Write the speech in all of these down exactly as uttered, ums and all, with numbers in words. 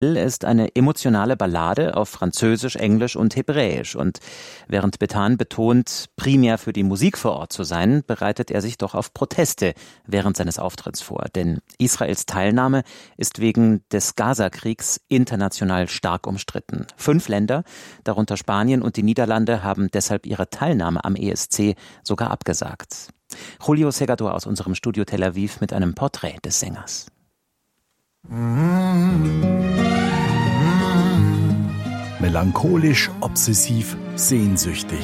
ist eine emotionale Ballade auf Französisch, Englisch und Hebräisch. Und während Bethan betont, primär für die Musik vor Ort zu sein, bereitet er sich doch auf Proteste während seines Auftritts vor. Denn Israels Teilnahme ist wegen des Gaza-Kriegs international stark umstritten. Fünf Länder, darunter Spanien und die Niederlande, haben deshalb ihre Teilnahme am E S C sogar abgesagt. Julio Segador aus unserem Studio Tel Aviv mit einem Porträt des Sängers. Melancholisch, obsessiv, sehnsüchtig.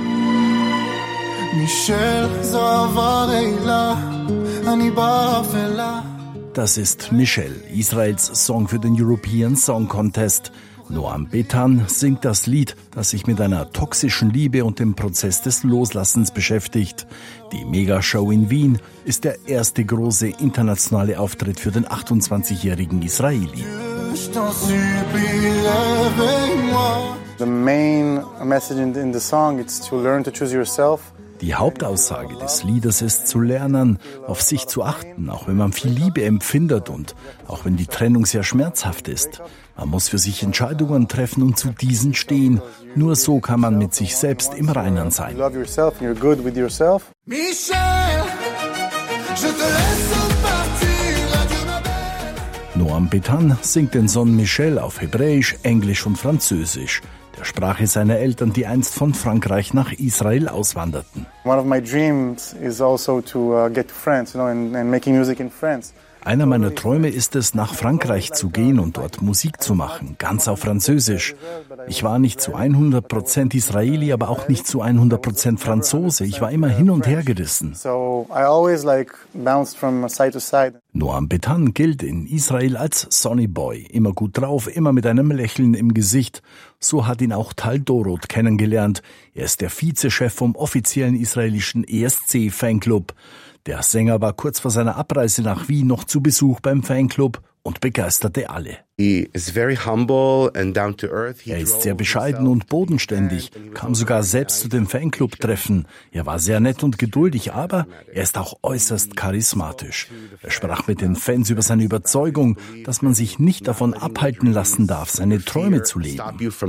Das ist Michelle, Israels Song für den European Song Contest. Noam Bethan singt das Lied, das sich mit einer toxischen Liebe und dem Prozess des Loslassens beschäftigt. Die Megashow in Wien ist der erste große internationale Auftritt für den achtundzwanzigjährigen Israeli. The main message in the song is to learn to choose yourself. Die Hauptaussage des Liedes ist zu lernen, auf sich zu achten, auch wenn man viel Liebe empfindet und auch wenn die Trennung sehr schmerzhaft ist. Man muss für sich Entscheidungen treffen und zu diesen stehen. Nur so kann man mit sich selbst im Reinen sein. Noam Bethan singt den Song Michelle auf Hebräisch, Englisch und Französisch, der Sprache seiner Eltern, die einst von Frankreich nach Israel auswanderten. One of my dreams is also to uh, get to France, you know, and, and making music in France. Einer meiner Träume ist es, nach Frankreich zu gehen und dort Musik zu machen, ganz auf Französisch. Ich war nicht zu hundert Prozent Israeli, aber auch nicht zu hundert Prozent Franzose. Ich war immer hin und her gerissen. Noam Bethan gilt in Israel als Sonny Boy, immer gut drauf, immer mit einem Lächeln im Gesicht. So hat ihn auch Tal Dorot kennengelernt. Er ist der Vizechef vom offiziellen israelischen E S C-Fanclub. Der Sänger war kurz vor seiner Abreise nach Wien noch zu Besuch beim Fanclub und begeisterte alle. Er ist sehr bescheiden und bodenständig, kam sogar selbst zu dem Fanclub-Treffen. Er war sehr nett und geduldig, aber er ist auch äußerst charismatisch. Er sprach mit den Fans über seine Überzeugung, dass man sich nicht davon abhalten lassen darf, seine Träume zu leben.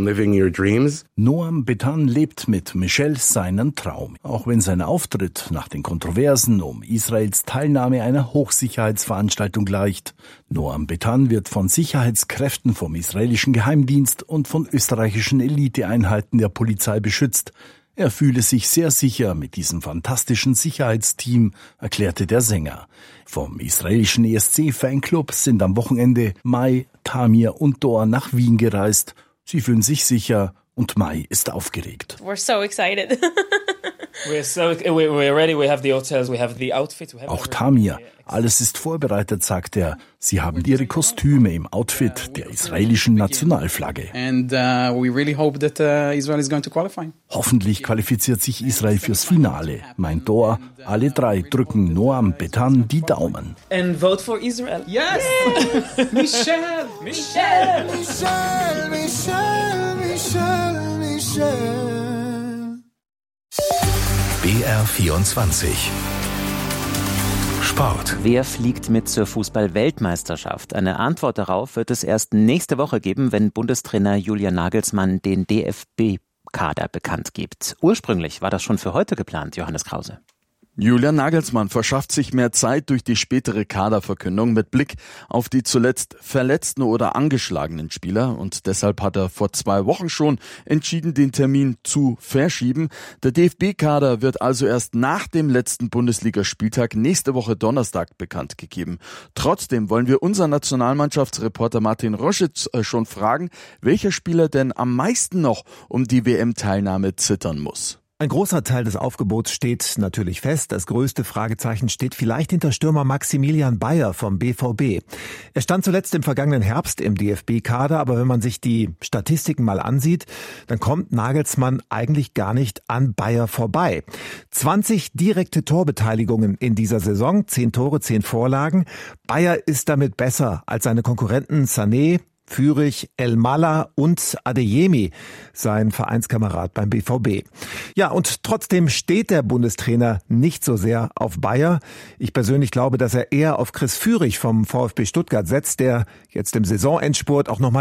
Noam Bethan lebt mit Michelle seinen Traum. Auch wenn sein Auftritt nach den Kontroversen um Israels Teilnahme einer Hochsicherheitsveranstaltung gleicht. Noam Bethan wird von Sicherheitskräften vom israelischen Geheimdienst und von österreichischen Eliteeinheiten der Polizei beschützt. Er fühle sich sehr sicher mit diesem fantastischen Sicherheitsteam, erklärte der Sänger. Vom israelischen E S C-Fanclub sind am Wochenende Mai, Tamir und Dor nach Wien gereist. Sie fühlen sich sicher und Mai ist aufgeregt. We're so excited. We're so, we're ready. We have the hotels, we have the outfits. Auch Tamir. Alles ist vorbereitet, sagt er. Sie haben ihre Kostüme im Outfit der israelischen Nationalflagge. And uh, we really hope that uh, Israel is going to qualify. Hoffentlich qualifiziert sich Israel fürs Finale, meint Dor. Alle drei drücken Noam Bethan die Daumen. And vote for Israel. Yes! Yeah. Michelle! Michelle! Michelle, Michelle, Michelle, Michelle. B R vierundzwanzig Sport. Wer fliegt mit zur Fußball-Weltmeisterschaft? Eine Antwort darauf wird es erst nächste Woche geben, wenn Bundestrainer Julian Nagelsmann den D F B-Kader bekannt gibt. Ursprünglich war das schon für heute geplant, Johannes Krause. Julian Nagelsmann verschafft sich mehr Zeit durch die spätere Kaderverkündung mit Blick auf die zuletzt verletzten oder angeschlagenen Spieler und deshalb hat er vor zwei Wochen schon entschieden, den Termin zu verschieben. Der D F B-Kader wird also erst nach dem letzten Bundesligaspieltag nächste Woche Donnerstag bekannt gegeben. Trotzdem wollen wir unseren Nationalmannschaftsreporter Martin Roschitz schon fragen, welcher Spieler denn am meisten noch um die W M-Teilnahme zittern muss. Ein großer Teil des Aufgebots steht natürlich fest. Das größte Fragezeichen steht vielleicht hinter Stürmer Maximilian Bayer vom B V B. Er stand zuletzt im vergangenen Herbst im D F B-Kader, aber wenn man sich die Statistiken mal ansieht, dann kommt Nagelsmann eigentlich gar nicht an Bayer vorbei. zwanzig direkte Torbeteiligungen in dieser Saison, zehn Tore, zehn Vorlagen. Bayer ist damit besser als seine Konkurrenten Sané, Führig, Elmala und Adeyemi, sein Vereinskamerad beim B V B. Ja, und trotzdem steht der Bundestrainer nicht so sehr auf Bayer. Ich persönlich glaube, dass er eher auf Chris Führig vom VfB Stuttgart setzt, der jetzt im Saisonendspurt auch nochmal